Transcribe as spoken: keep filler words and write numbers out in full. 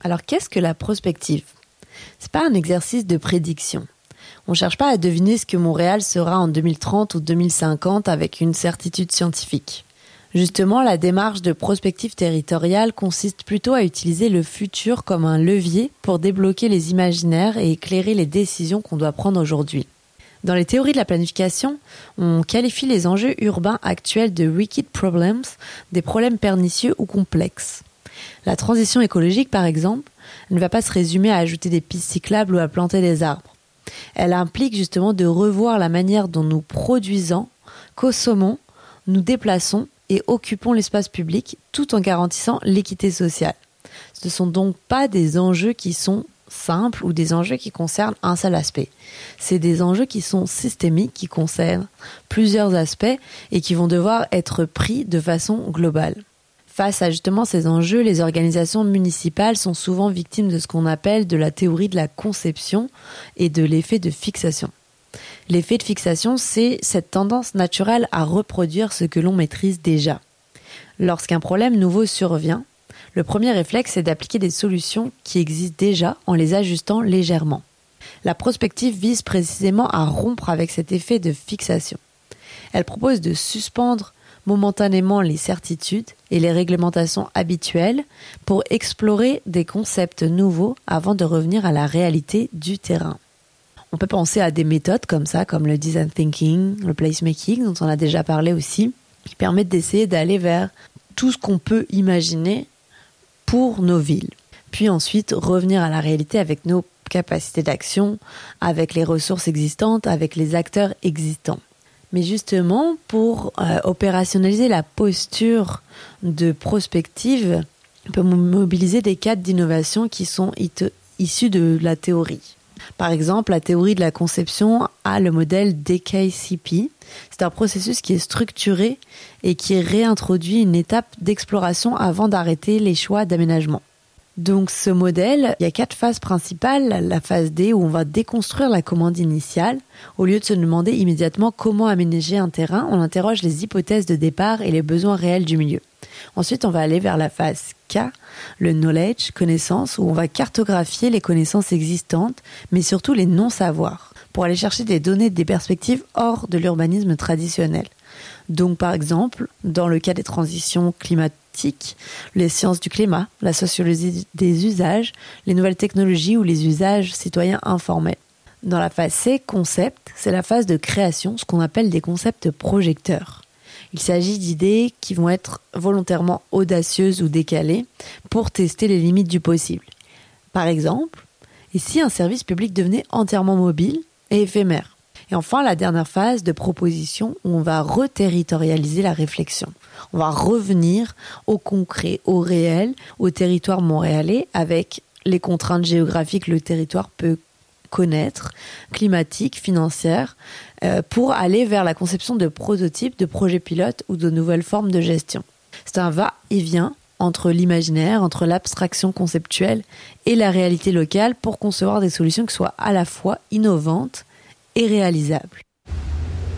Alors qu'est-ce que la prospective ? C'est pas un exercice de prédiction. On ne cherche pas à deviner ce que Montréal sera en deux mille trente ou deux mille cinquante avec une certitude scientifique. Justement, la démarche de prospective territoriale consiste plutôt à utiliser le futur comme un levier pour débloquer les imaginaires et éclairer les décisions qu'on doit prendre aujourd'hui. Dans les théories de la planification, on qualifie les enjeux urbains actuels de wicked problems, des problèmes pernicieux ou complexes. La transition écologique, par exemple, ne va pas se résumer à ajouter des pistes cyclables ou à planter des arbres. Elle implique justement de revoir la manière dont nous produisons, consommons, nous déplaçons et occupons l'espace public tout en garantissant l'équité sociale. Ce ne sont donc pas des enjeux qui sont simples ou des enjeux qui concernent un seul aspect. C'est des enjeux qui sont systémiques, qui concernent plusieurs aspects et qui vont devoir être pris de façon globale. Face à justement ces enjeux, les organisations municipales sont souvent victimes de ce qu'on appelle de la théorie de la conception et de l'effet de fixation. L'effet de fixation, c'est cette tendance naturelle à reproduire ce que l'on maîtrise déjà. Lorsqu'un problème nouveau survient, le premier réflexe est d'appliquer des solutions qui existent déjà en les ajustant légèrement. La prospective vise précisément à rompre avec cet effet de fixation. Elle propose de suspendre momentanément les certitudes et les réglementations habituelles pour explorer des concepts nouveaux avant de revenir à la réalité du terrain. On peut penser à des méthodes comme ça, comme le design thinking, le placemaking, dont on a déjà parlé aussi, qui permettent d'essayer d'aller vers tout ce qu'on peut imaginer pour nos villes. Puis ensuite, revenir à la réalité avec nos capacités d'action, avec les ressources existantes, avec les acteurs existants. Mais justement, pour euh, opérationnaliser la posture de prospective, on peut mobiliser des cadres d'innovation qui sont it- issus de la théorie. Par exemple, la théorie de la conception a le modèle D K C P. C'est un processus qui est structuré et qui réintroduit une étape d'exploration avant d'arrêter les choix d'aménagement. Donc ce modèle, il y a quatre phases principales. La phase D où on va déconstruire la commande initiale. Au lieu de se demander immédiatement comment aménager un terrain, on interroge les hypothèses de départ et les besoins réels du milieu. Ensuite, on va aller vers la phase K, le knowledge, connaissance, où on va cartographier les connaissances existantes, mais surtout les non-savoirs, pour aller chercher des données, des perspectives hors de l'urbanisme traditionnel. Donc par exemple, dans le cas des transitions climatiques, les sciences du climat, la sociologie des usages, les nouvelles technologies ou les usages citoyens informels. Dans la phase C, concept, c'est la phase de création, ce qu'on appelle des concepts projecteurs. Il s'agit d'idées qui vont être volontairement audacieuses ou décalées pour tester les limites du possible. Par exemple, et si un service public devenait entièrement mobile et éphémère ? Et enfin, la dernière phase de proposition où on va reterritorialiser la réflexion. On va revenir au concret, au réel, au territoire montréalais avec les contraintes géographiques que le territoire peut connaître, climatiques, financières, euh, pour aller vers la conception de prototypes, de projets pilotes ou de nouvelles formes de gestion. C'est un va-et-vient entre l'imaginaire, entre l'abstraction conceptuelle et la réalité locale pour concevoir des solutions qui soient à la fois innovantes et réalisables.